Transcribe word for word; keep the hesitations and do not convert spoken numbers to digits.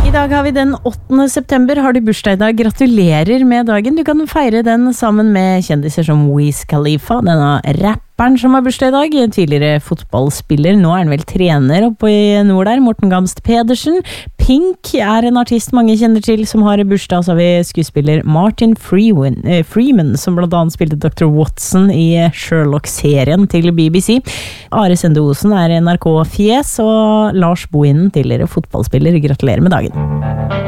I dag har vi den åttende september. Har du bursdag i dag? Gratulerer med dagen. Du kan feire den sammen med kjendiser som Wiz Khalifa, denne rapperen som har bursdag i dag, tidligere fotballspiller. Nå er han vel trener oppe i nord der, Morten Gamst Pedersen. Pink er en artist mange kjenner til som har bursdag. Så har vi skuespiller Martin Freeman, eh, Freeman som blant annet spilte doktor Watson i Sherlock-serien til B B C. Are Sende Osen er N R K-fjes, og Lars Bohinen, tidligere fotballspiller. Gratulerer med dagen.